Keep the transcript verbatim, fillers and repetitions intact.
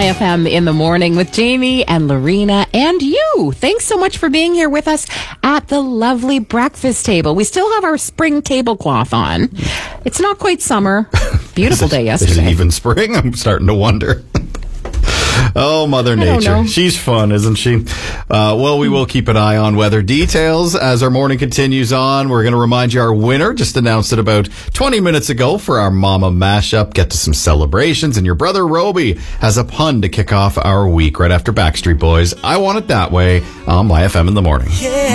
My F M in the morning with Jamie and Lorena and you. Thanks so much for being here with us at the lovely breakfast table. We still have our spring tablecloth on. It's not quite summer. Beautiful day yesterday. Is it even spring? I'm starting to wonder. Oh, Mother Nature. She's fun, isn't she? Uh, well, we will keep an eye on weather details as our morning continues on. We're going to remind you our winner just announced it about twenty minutes ago for our Mama Mashup. Get to some celebrations, and your brother Roby has a pun to kick off our week right after Backstreet Boys. I Want It That Way on My F M in the morning. Yeah.